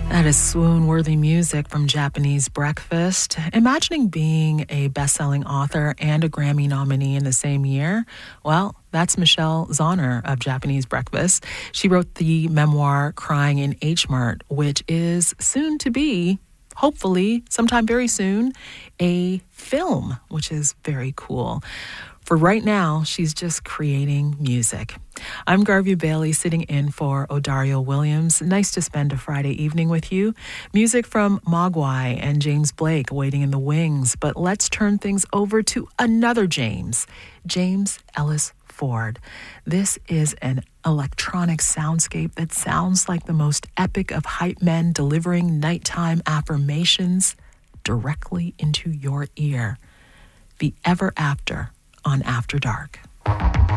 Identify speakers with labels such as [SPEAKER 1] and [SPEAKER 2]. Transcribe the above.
[SPEAKER 1] That is swoon-worthy music from Japanese Breakfast. Imagining being a best-selling author and a Grammy nominee in the same year, well, that's Michelle Zauner of Japanese Breakfast. She wrote the memoir Crying in H Mart, which is soon to be, hopefully, sometime very soon, a film, which is very cool. For right now, she's just creating music. I'm Garvey Bailey, sitting in for Odario Williams. Nice to spend a Friday evening with you. Music from Mogwai and James Blake waiting in the wings. But let's turn things over to another James Ellis Ford. This is an electronic soundscape that sounds like the most epic of hype men delivering nighttime affirmations directly into your ear. The Ever After on After Dark.